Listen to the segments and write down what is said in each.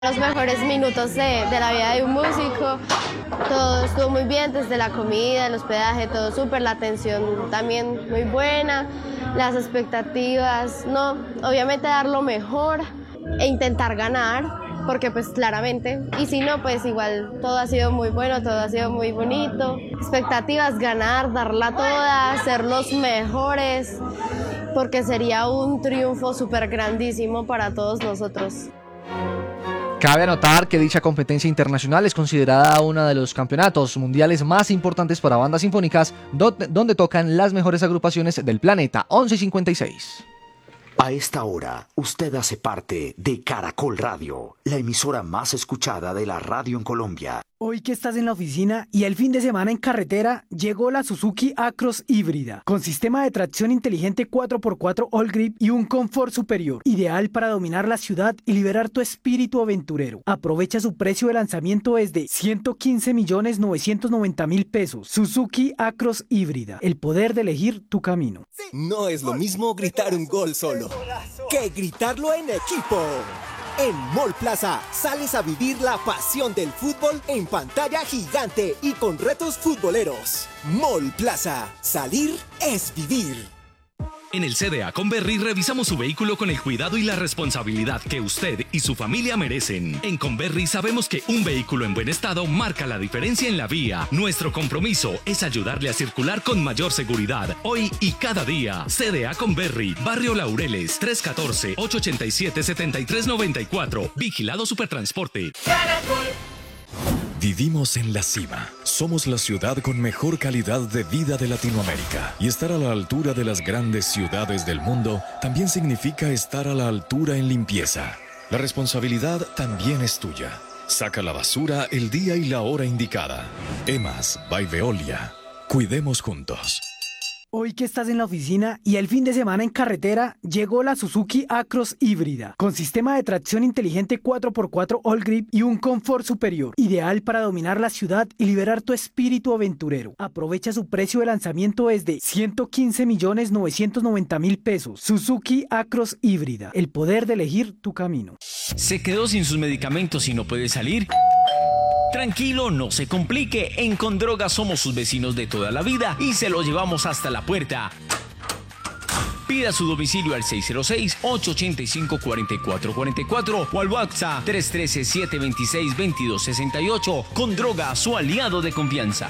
Los mejores minutos de la vida de un músico, todo estuvo muy bien, desde la comida, el hospedaje, todo súper, la atención también muy buena, las expectativas, no, obviamente dar lo mejor e intentar ganar, porque pues claramente, y si no, pues igual todo ha sido muy bueno, todo ha sido muy bonito, expectativas, ganar, darla toda, ser los mejores, porque sería un triunfo súper grandísimo para todos nosotros. Cabe anotar que dicha competencia internacional es considerada uno de los campeonatos mundiales más importantes para bandas sinfónicas, donde tocan las mejores agrupaciones del planeta. 11:56. A esta hora, usted hace parte de Caracol Radio, la emisora más escuchada de la radio en Colombia. Hoy que estás en la oficina y el fin de semana en carretera, llegó la Suzuki A-Cross híbrida, con sistema de tracción inteligente 4x4 All Grip y un confort superior, ideal para dominar la ciudad y liberar tu espíritu aventurero. Aprovecha su precio de lanzamiento desde 115.990.000 pesos. Suzuki A-Cross híbrida, el poder de elegir tu camino. No es lo mismo gritar un gol solo que gritarlo en equipo. En Mall Plaza sales a vivir la pasión del fútbol en pantalla gigante y con retos futboleros. Mall Plaza, salir es vivir. En el CDA Conberry revisamos su vehículo con el cuidado y la responsabilidad que usted y su familia merecen. En Conberry sabemos que un vehículo en buen estado marca la diferencia en la vía. Nuestro compromiso es ayudarle a circular con mayor seguridad, hoy y cada día. CDA Conberry, Barrio Laureles, 314-887-7394. Vigilado Supertransporte. Vivimos en la cima. Somos la ciudad con mejor calidad de vida de Latinoamérica. Y estar a la altura de las grandes ciudades del mundo también significa estar a la altura en limpieza. La responsabilidad también es tuya. Saca la basura el día y la hora indicada. EMAS by Veolia. Cuidemos juntos. Hoy que estás en la oficina y el fin de semana en carretera, llegó la Suzuki A-Cross híbrida, con sistema de tracción inteligente 4x4 All Grip y un confort superior, ideal para dominar la ciudad y liberar tu espíritu aventurero. Aprovecha su precio de lanzamiento desde 115.990.000 pesos. Suzuki A-Cross híbrida, el poder de elegir tu camino. ¿Se quedó sin sus medicamentos y no puede salir? Tranquilo, no se complique. En Condroga somos sus vecinos de toda la vida y se lo llevamos hasta la puerta. Pida su domicilio al 606-885-4444 o al WhatsApp 313-726-2268. Condroga, su aliado de confianza.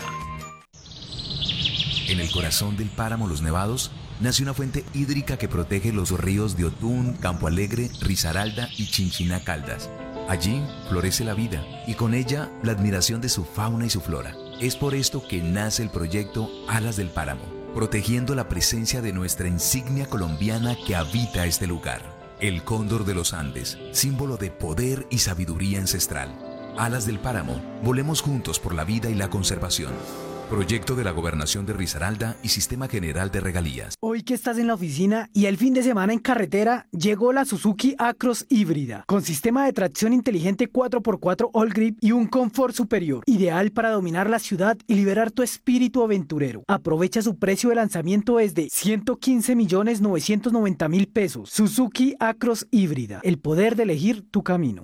En el corazón del páramo Los Nevados nace una fuente hídrica que protege los ríos de Otún, Campo Alegre, Risaralda y Chinchiná Caldas. Allí florece la vida y con ella la admiración de su fauna y su flora. Es por esto que nace el proyecto Alas del Páramo, protegiendo la presencia de nuestra insignia colombiana que habita este lugar. El cóndor de los Andes, símbolo de poder y sabiduría ancestral. Alas del Páramo, volemos juntos por la vida y la conservación. Proyecto de la Gobernación de Risaralda y Sistema General de Regalías. Hoy que estás en la oficina y el fin de semana en carretera, llegó la Suzuki A-Cross híbrida, con sistema de tracción inteligente 4x4 All Grip y un confort superior, ideal para dominar la ciudad y liberar tu espíritu aventurero. Aprovecha su precio de lanzamiento desde 115.990.000 pesos. Suzuki A-Cross híbrida, el poder de elegir tu camino.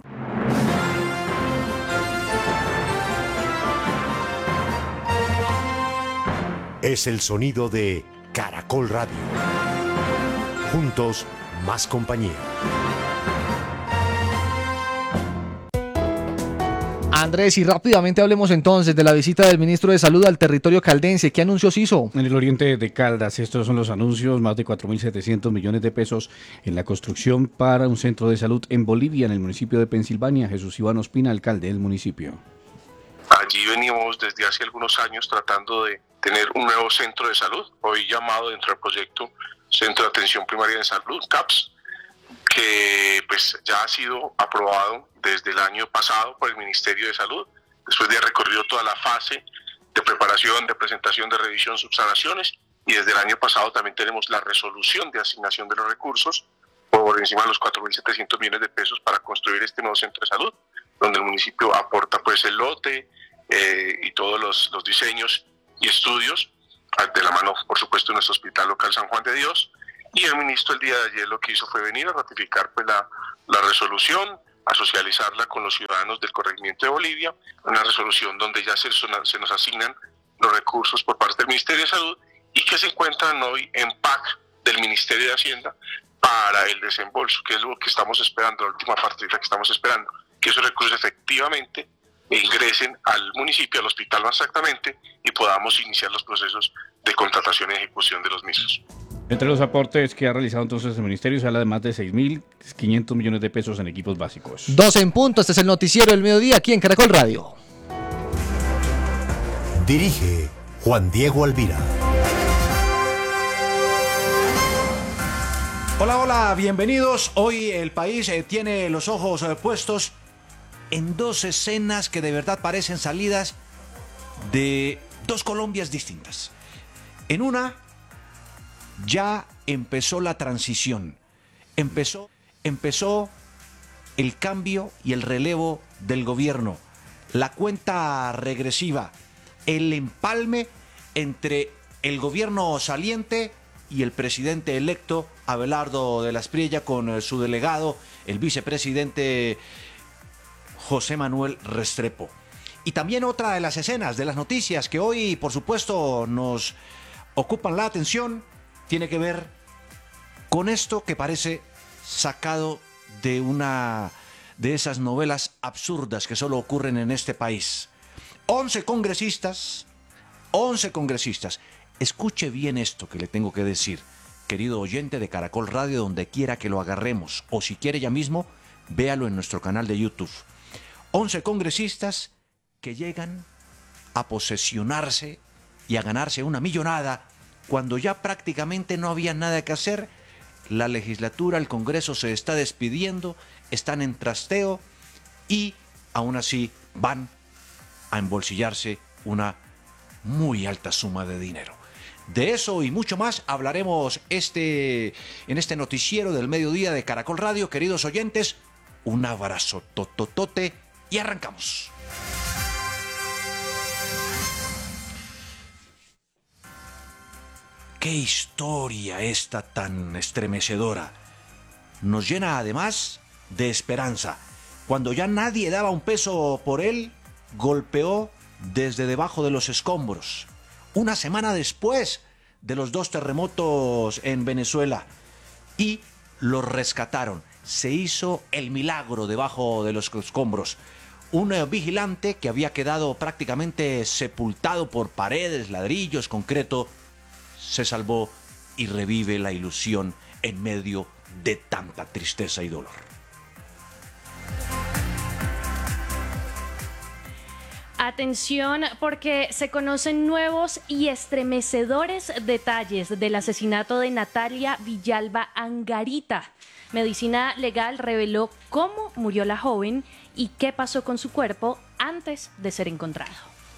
Es el sonido de Caracol Radio. Juntos, más compañía. Andrés, y rápidamente hablemos entonces de la visita del ministro de Salud al territorio caldense. ¿Qué anuncios hizo? En el oriente de Caldas, estos son los anuncios: más de 4.700 millones de pesos en la construcción para un centro de salud en Bolivia, en el municipio de Pensilvania. Jesús Iván Ospina, alcalde del municipio. Allí venimos desde hace algunos años tratando de tener un nuevo centro de salud, hoy llamado dentro del proyecto Centro de Atención Primaria de Salud, CAPS, que pues ya ha sido aprobado desde el año pasado por el Ministerio de Salud, después de haber recorrido toda la fase de preparación, de presentación, de revisión, subsanaciones, y desde el año pasado también tenemos la resolución de asignación de los recursos por encima de los 4.700 millones de pesos para construir este nuevo centro de salud, donde el municipio aporta pues el lote y todos los diseños y estudios, de la mano por supuesto de nuestro hospital local San Juan de Dios, y el ministro el día de ayer lo que hizo fue venir a ratificar pues la resolución, a socializarla con los ciudadanos del corregimiento de Bolivia, una resolución donde ya se nos asignan los recursos por parte del Ministerio de Salud y que se encuentran hoy en PAC del Ministerio de Hacienda para el desembolso, que es lo que estamos esperando, la última partida que estamos esperando, que esos recursos efectivamente ingresen al municipio, al hospital más exactamente, y podamos iniciar los procesos de contratación y ejecución de los mismos. Entre los aportes que ha realizado entonces el ministerio se habla de más de 6.500 millones de pesos en equipos básicos. 12 en punto, este es el noticiero del mediodía aquí en Caracol Radio. Dirige Juan Diego Alvira. Hola, hola, bienvenidos. Hoy el país tiene los ojos puestos en dos escenas que de verdad parecen salidas de dos Colombias distintas. En una ya empezó la transición, empezó el cambio y el relevo del gobierno, la cuenta regresiva, el empalme entre el gobierno saliente y el presidente electo Abelardo de la Espriella con su delegado, el vicepresidente José Manuel Restrepo. Y también otra de las escenas de las noticias que hoy, por supuesto, nos ocupan la atención, tiene que ver con esto que parece sacado de una de esas novelas absurdas que solo ocurren en este país. 11 congresistas, escuche bien esto que le tengo que decir, querido oyente de Caracol Radio, donde quiera que lo agarremos, o si quiere ya mismo, véalo en nuestro canal de YouTube. 11 congresistas que llegan a posesionarse y a ganarse una millonada cuando ya prácticamente no había nada que hacer. La legislatura, el Congreso se está despidiendo, están en trasteo y aún así van a embolsillarse una muy alta suma de dinero. De eso y mucho más hablaremos en este noticiero del mediodía de Caracol Radio. Queridos oyentes, un abrazo tototote y arrancamos. ¡Qué historia esta tan estremecedora! Nos llena además de esperanza. Cuando ya nadie daba un peso por él, golpeó desde debajo de los escombros. Una semana después de los 2 terremotos en Venezuela. Y los rescataron. Se hizo el milagro debajo de los escombros. Un vigilante que había quedado prácticamente sepultado por paredes, ladrillos, concreto, se salvó y revive la ilusión en medio de tanta tristeza y dolor. Atención, porque se conocen nuevos y estremecedores detalles del asesinato de Natalia Villalba Angarita. Medicina Legal reveló cómo murió la joven y qué pasó con su cuerpo antes de ser encontrado.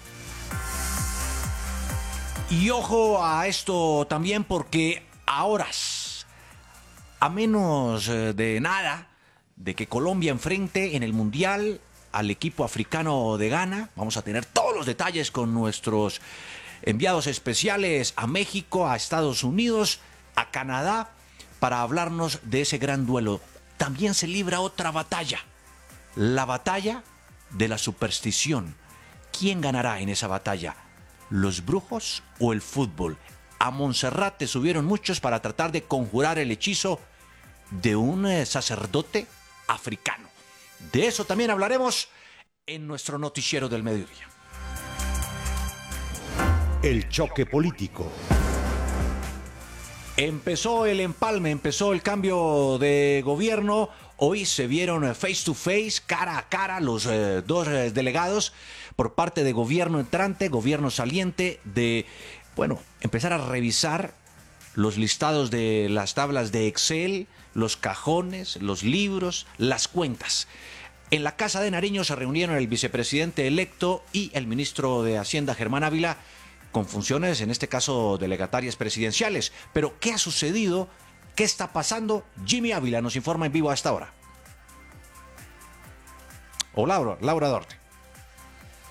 Y ojo a esto también, porque a horas, a menos de nada, de que Colombia enfrente en el Mundial al equipo africano de Ghana, vamos a tener todos los detalles con nuestros enviados especiales a México, a Estados Unidos, a Canadá, para hablarnos de ese gran duelo. También se libra otra batalla, la batalla de la superstición. ¿Quién ganará en esa batalla? ¿Los brujos o el fútbol? A Monserrate subieron muchos para tratar de conjurar el hechizo de un sacerdote africano. De eso también hablaremos en nuestro noticiero del mediodía. El choque político. Empezó el empalme, empezó el cambio de gobierno. Hoy se vieron face to face, cara a cara, los dos delegados por parte de gobierno entrante, gobierno saliente, de, empezar a revisar los listados de las tablas de Excel, los cajones, los libros, las cuentas. En la Casa de Nariño se reunieron el vicepresidente electo y el ministro de Hacienda, Germán Ávila, con funciones, en este caso, delegatarias presidenciales. Pero, ¿qué ha sucedido? ¿Qué está pasando? Jimmy Ávila nos informa en vivo a esta hora. O Laura Dorte.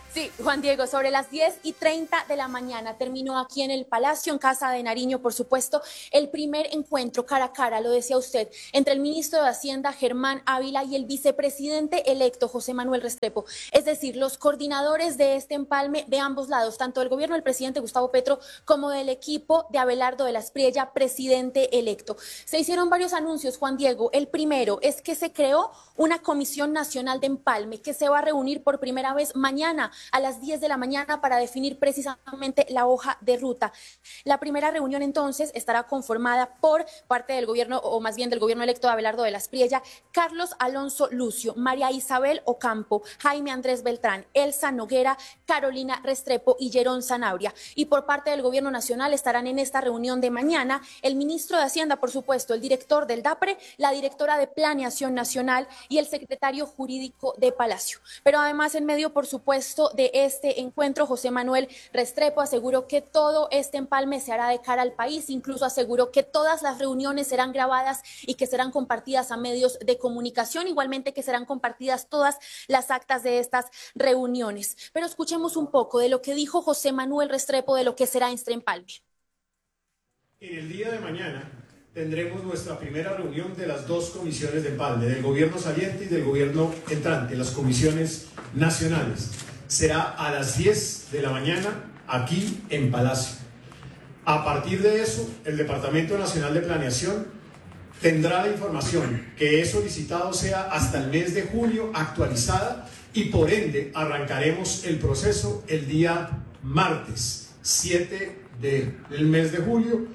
Sí, Juan Diego, sobre las 10:30 de la mañana terminó aquí en el Palacio, en Casa de Nariño, por supuesto, el primer encuentro cara a cara, lo decía usted, entre el ministro de Hacienda, Germán Ávila, y el vicepresidente electo, José Manuel Restrepo. Es decir, los coordinadores de este empalme de ambos lados, tanto del gobierno del presidente Gustavo Petro como del equipo de Abelardo de la Espriella, presidente electo. Se hicieron varios anuncios, Juan Diego. El primero es que se creó una Comisión Nacional de Empalme que se va a reunir por primera vez mañana a las 10 de la mañana para definir precisamente la hoja de ruta. La primera reunión entonces estará conformada por parte del gobierno, o más bien del gobierno electo de Abelardo de la Espriella, Carlos Alonso Lucio, María Isabel Ocampo, Jaime Andrés Beltrán, Elsa Noguera, Carolina Restrepo y Yerón Zanabria. Y por parte del gobierno nacional estarán en esta reunión de mañana el ministro de Hacienda, por supuesto, el director del DAPRE, la directora de Planeación Nacional y el secretario jurídico de Palacio. Pero además, en medio, por supuesto, de este encuentro, José Manuel Restrepo aseguró que todo este empalme se hará de cara al país, incluso aseguró que todas las reuniones serán grabadas y que serán compartidas a medios de comunicación, igualmente que serán compartidas todas las actas de estas reuniones. Pero escuchemos un poco de lo que dijo José Manuel Restrepo de lo que será este empalme. En el día de mañana tendremos nuestra primera reunión de las dos comisiones de empalme, del gobierno saliente y del gobierno entrante, las comisiones nacionales. Será a las 10 de la mañana aquí en Palacio. A partir de eso, el Departamento Nacional de Planeación tendrá la información que he solicitado sea hasta el mes de julio actualizada y por ende arrancaremos el proceso el día martes 7 del mes de julio.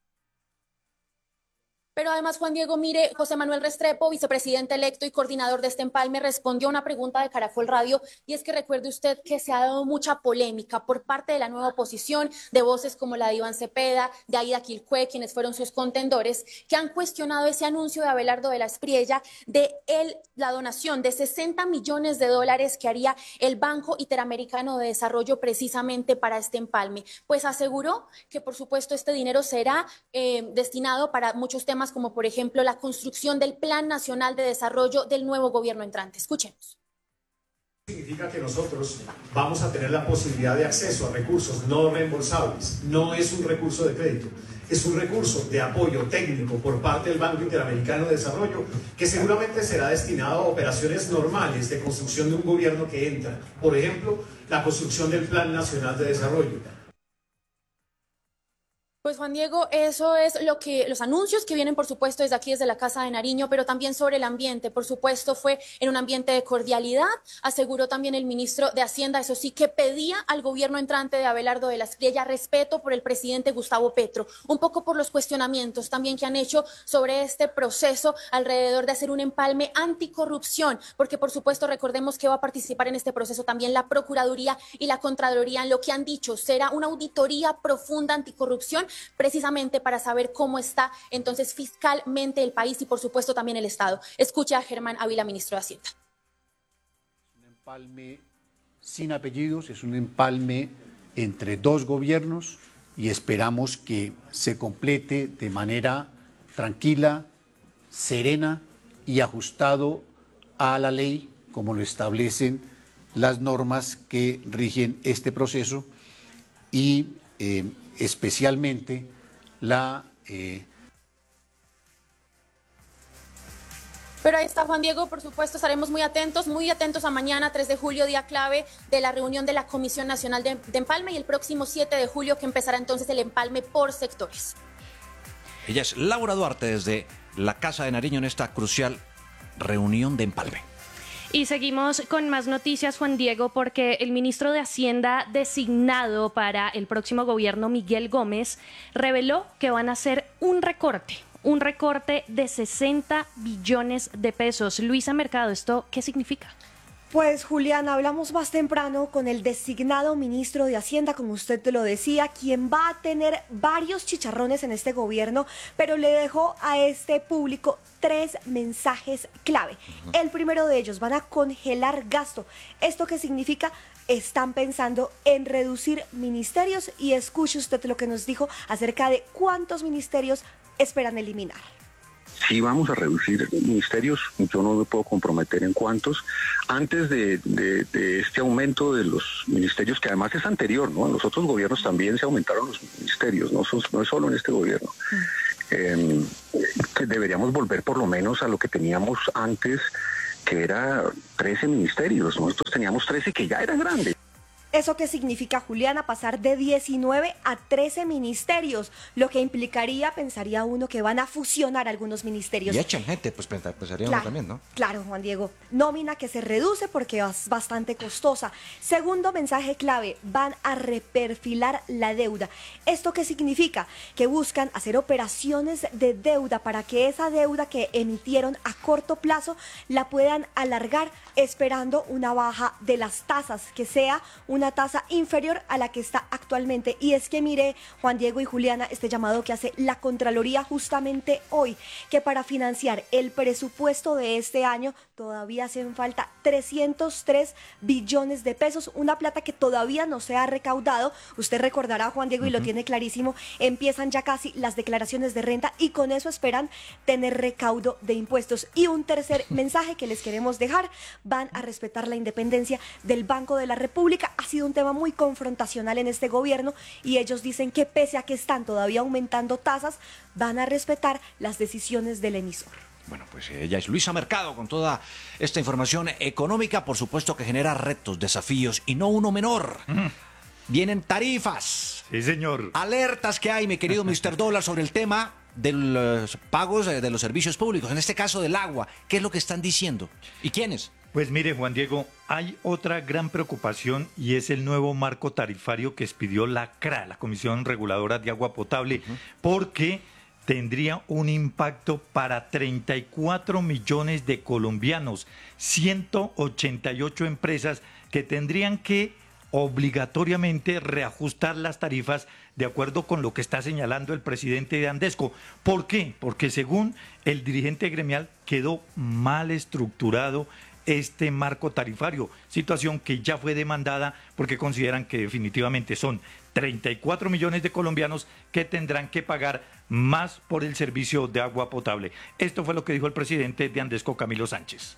Pero además, Juan Diego, mire, José Manuel Restrepo, vicepresidente electo y coordinador de este empalme, respondió a una pregunta de Caracol Radio, y es que recuerde usted que se ha dado mucha polémica por parte de la nueva oposición, de voces como la de Iván Cepeda, de Aida Quilcue, quienes fueron sus contendores, que han cuestionado ese anuncio de Abelardo de la Espriella de la donación de $60 millones que haría el Banco Interamericano de Desarrollo precisamente para este empalme. Pues aseguró que, por supuesto, este dinero será destinado para muchos temas, como por ejemplo la construcción del Plan Nacional de Desarrollo del nuevo gobierno entrante. Escuchemos. Significa que nosotros vamos a tener la posibilidad de acceso a recursos no reembolsables. No es un recurso de crédito, es un recurso de apoyo técnico por parte del Banco Interamericano de Desarrollo que seguramente será destinado a operaciones normales de construcción de un gobierno que entra. Por ejemplo, la construcción del Plan Nacional de Desarrollo. Pues Juan Diego, eso es los anuncios que vienen, por supuesto, desde aquí, desde la Casa de Nariño, pero también sobre el ambiente. Por supuesto, fue en un ambiente de cordialidad. Aseguró también el ministro de Hacienda, eso sí, que pedía al gobierno entrante de Abelardo de la Espriella respeto por el presidente Gustavo Petro, un poco por los cuestionamientos también que han hecho sobre este proceso alrededor de hacer un empalme anticorrupción, porque por supuesto recordemos que va a participar en este proceso también la Procuraduría y la Contraloría, en lo que han dicho será una auditoría profunda anticorrupción, precisamente para saber cómo está entonces fiscalmente el país y por supuesto también el Estado. Escucha a Germán Ávila, ministro de Hacienda. Un empalme sin apellidos, es un empalme entre dos gobiernos y esperamos que se complete de manera tranquila, serena y ajustado a la ley, como lo establecen las normas que rigen este proceso y especialmente Pero ahí está Juan Diego, por supuesto, estaremos muy atentos a mañana, 3 de julio, día clave de la reunión de la Comisión Nacional de Empalme, y el próximo 7 de julio que empezará entonces el empalme por sectores. Ella es Laura Duarte desde la Casa de Nariño en esta crucial reunión de empalme. Y seguimos con más noticias, Juan Diego, porque el ministro de Hacienda designado para el próximo gobierno, Miguel Gómez, reveló que van a hacer un recorte de 60 billones de pesos. Luisa Mercado, ¿esto qué significa? Pues Julián, hablamos más temprano con el designado ministro de Hacienda, como usted te lo decía, quien va a tener varios chicharrones en este gobierno, pero le dejó a este público 3 mensajes clave. El primero de ellos, van a congelar gasto. ¿Esto qué significa? Están pensando en reducir ministerios y escuche usted lo que nos dijo acerca de cuántos ministerios esperan eliminar. sí vamos a reducir ministerios, yo no me puedo comprometer en cuántos, antes de este aumento de los ministerios, que además es anterior, ¿no? En los otros gobiernos también se aumentaron los ministerios, no es solo en este gobierno. Que deberíamos volver por lo menos a lo que teníamos antes, que era 13 ministerios. Nosotros teníamos 13 que ya eran grandes. ¿Eso qué significa, Juliana? Pasar de 19 a 13 ministerios, lo que implicaría, pensaría uno, que van a fusionar algunos ministerios. Y echan gente, pues pensaría uno también, ¿no? Claro, Juan Diego. Nómina que se reduce porque es bastante costosa. Segundo mensaje clave, van a reperfilar la deuda. ¿Esto qué significa? Que buscan hacer operaciones de deuda para que esa deuda que emitieron a corto plazo la puedan alargar, esperando una baja de las tasas, que sea una tasa inferior a la que está actualmente. Y es que mire, Juan Diego y Juliana, este llamado que hace la Contraloría justamente hoy, que para financiar el presupuesto de este año todavía hacen falta 303 billones de pesos, una plata que todavía no se ha recaudado. Usted recordará, Juan Diego, y lo tiene clarísimo, empiezan ya casi las declaraciones de renta y con eso esperan tener recaudo de impuestos. Y un tercer mensaje que les queremos dejar, van a respetar la independencia del Banco de la República. Ha sido un tema muy confrontacional en este gobierno y ellos dicen que pese a que están todavía aumentando tasas, van a respetar las decisiones del emisor. Bueno, pues ella es Luisa Mercado con toda esta información económica, por supuesto que genera retos, desafíos y no uno menor. Vienen tarifas. Sí, señor. Alertas que hay, mi querido Mr. Dólar, sobre el tema de los pagos de los servicios públicos, en este caso del agua. ¿Qué es lo que están diciendo? ¿Y quiénes? Pues mire, Juan Diego, hay otra gran preocupación y es el nuevo marco tarifario que expidió la CRA, la Comisión Reguladora de Agua Potable, porque tendría un impacto para 34 millones de colombianos, 188 empresas que tendrían que obligatoriamente reajustar las tarifas de acuerdo con lo que está señalando el presidente de Andesco. ¿Por qué? Porque según el dirigente gremial quedó mal estructurado este marco tarifario, situación que ya fue demandada porque consideran que definitivamente son 34 millones de colombianos que tendrán que pagar más por el servicio de agua potable. Esto fue lo que dijo el presidente de Andesco, Camilo Sánchez.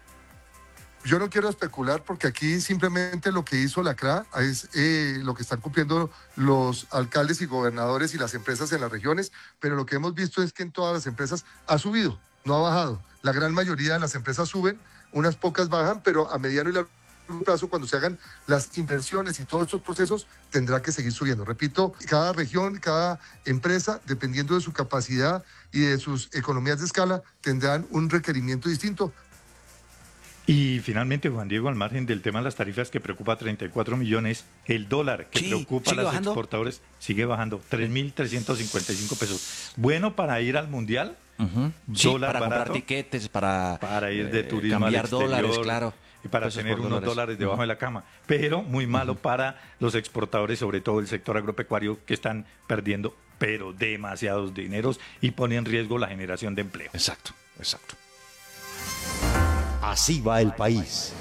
Yo no quiero especular porque aquí simplemente lo que hizo la CRA es lo que están cumpliendo los alcaldes y gobernadores y las empresas en las regiones, pero lo que hemos visto es que en todas las empresas ha subido, no ha bajado. La gran mayoría de las empresas suben, unas pocas bajan, pero a mediano y largo plazo, cuando se hagan las inversiones y todos estos procesos, tendrá que seguir subiendo. Repito, cada región, cada empresa, dependiendo de su capacidad y de sus economías de escala, tendrán un requerimiento distinto. Y finalmente, Juan Diego, al margen del tema de las tarifas que preocupa a 34 millones, el dólar que preocupa a los exportadores sigue bajando, 3.355 pesos. Bueno para ir al Mundial, dólar para barato, comprar tiquetes, para ir de turismo cambiar al exterior, dólares, claro. Y para pesos tener unos dólares debajo de la cama. Pero muy malo para los exportadores, sobre todo el sector agropecuario, que están perdiendo, pero demasiados dineros y pone en riesgo la generación de empleo. Exacto, exacto. Así va el país.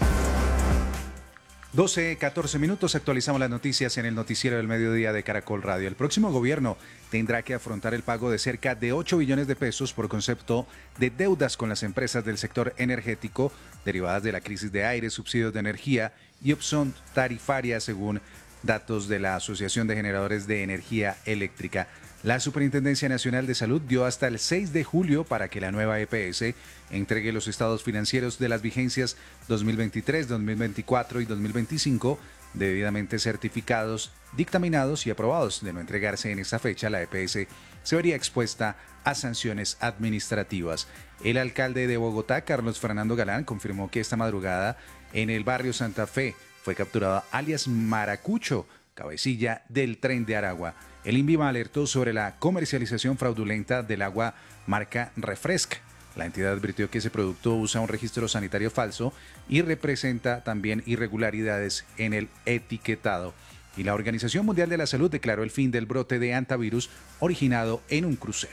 12:14 minutos, actualizamos las noticias en el noticiero del mediodía de Caracol Radio. El próximo gobierno tendrá que afrontar el pago de cerca de 8 billones de pesos por concepto de deudas con las empresas del sector energético derivadas de la crisis de aire, subsidios de energía y opción tarifaria, según datos de la Asociación de Generadores de Energía Eléctrica. La Superintendencia Nacional de Salud dio hasta el 6 de julio para que la nueva EPS entregue los estados financieros de las vigencias 2023, 2024 y 2025 debidamente certificados, dictaminados y aprobados. De no entregarse en esta fecha, la EPS se vería expuesta a sanciones administrativas. El alcalde de Bogotá, Carlos Fernando Galán, confirmó que esta madrugada en el barrio Santa Fe fue capturado alias Maracucho, cabecilla del Tren de Aragua. El INVIMA alertó sobre la comercialización fraudulenta del agua marca Refresca. La entidad advirtió que ese producto usa un registro sanitario falso y representa también irregularidades en el etiquetado. Y la Organización Mundial de la Salud declaró el fin del brote de hantavirus originado en un crucero.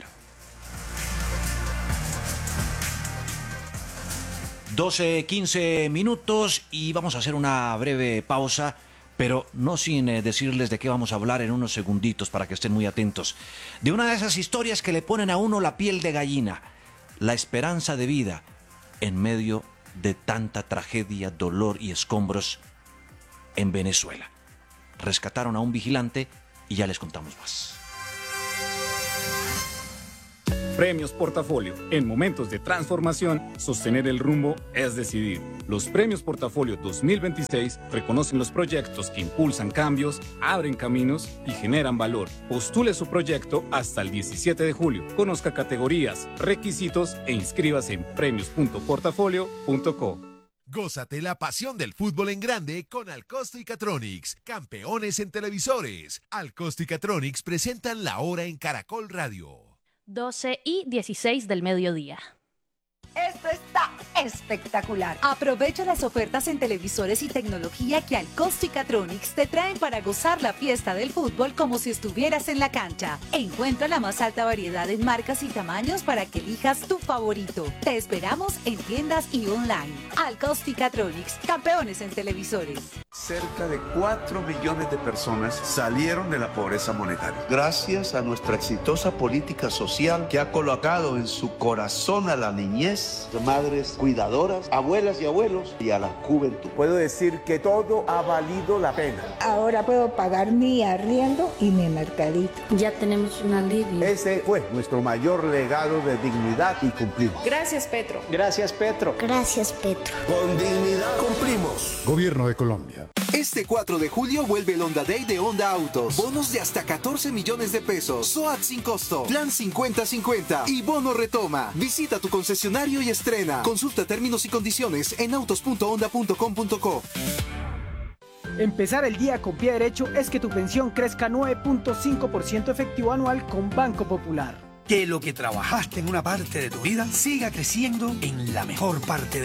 12:15 minutos y vamos a hacer una breve pausa, pero no sin decirles de qué vamos a hablar en unos segunditos para que estén muy atentos. De una de esas historias que le ponen a uno la piel de gallina. la esperanza de vida en medio de tanta tragedia, dolor y escombros en Venezuela. Rescataron a un vigilante y ya les contamos más. Premios Portafolio. En momentos de transformación, sostener el rumbo es decidir. Los Premios Portafolio 2026 reconocen los proyectos que impulsan cambios, abren caminos y generan valor. Postule su proyecto hasta el 17 de julio. Conozca categorías, requisitos e inscríbase en premios.portafolio.co. Gózate la pasión del fútbol en grande con Alcosto y Catronics, campeones en televisores. Alcosto y Catronics presentan La Hora en Caracol Radio. 12:16 del mediodía. Esto está espectacular. Aprovecha las ofertas en televisores y tecnología que Alcosto y Catronics te traen para gozar la fiesta del fútbol como si estuvieras en la cancha. Encuentra la más alta variedad en marcas y tamaños para que elijas tu favorito. Te esperamos en tiendas y online. Alcosto y Catronics, campeones en televisores. Cerca de 4 millones de personas salieron de la pobreza monetaria. Gracias a nuestra exitosa política social que ha colocado en su corazón a la niñez, madres cuidadoras, abuelas y abuelos y a la juventud. Puedo decir que todo ha valido la pena. Ahora puedo pagar mi arriendo y mi mercadito. Ya tenemos un alivio. Ese fue nuestro mayor legado de dignidad y cumplir. Gracias, Petro. Gracias, Petro. Gracias, Petro. Con dignidad cumplimos. Gobierno de Colombia. Este 4 de julio vuelve el Honda Day de Honda Autos. Bonos de hasta 14 millones de pesos. SOAT sin costo. Plan 50-50. Y bono retoma. Visita tu concesionario y estrena. Consulta términos y condiciones en autos.honda.com.co. Empezar el día con pie derecho es que tu pensión crezca 9.5% efectivo anual con Banco Popular. Que lo que trabajaste en una parte de tu vida siga creciendo en la mejor parte de